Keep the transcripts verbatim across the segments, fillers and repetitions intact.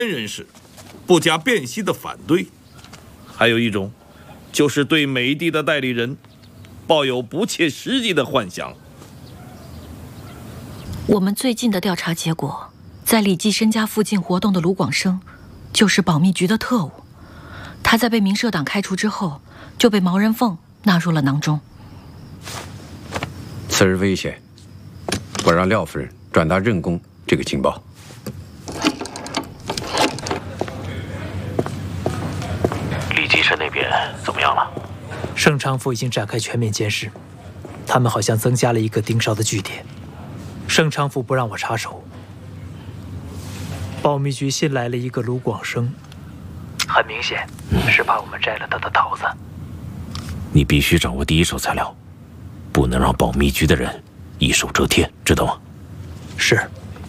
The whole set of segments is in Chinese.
人士不加辨析的反对；还有一种，就是对美帝的代理人抱有不切实际的幻想。 我们最近的调查结果，在李济深家附近活动的卢广生，就是保密局的特务。他在被民社党开除之后，就被毛人凤纳入了囊中。 此事危险，我让廖夫人转达任公这个情报。 李济深那边怎么样了？ 盛昌府已经展开全面监视，他们好像增加了一个盯梢的据点。盛昌府不让我插手，保密局新来了一个卢广生，很明显是怕我们摘了他的桃子。 你必须掌握第一手材料，不能让保密局的人一手遮天，知道吗？ 是。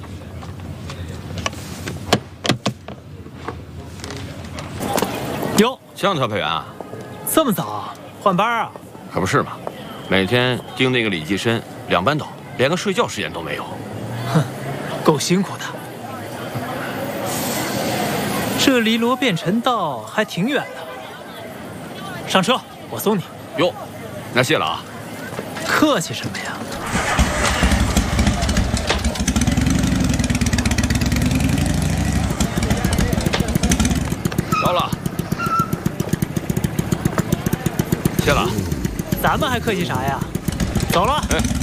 哟， 向调配员啊， 这么早啊？换班啊？ 可不是嘛，每天盯那个李济深两班倒，连个睡觉时间都没有。 哼，够辛苦的。这离罗便臣道还挺远的。上车，我送你。 哟，那谢了啊。 客气什么呀？ 到了，谢了。 咱们还客气啥呀？走了。 哎。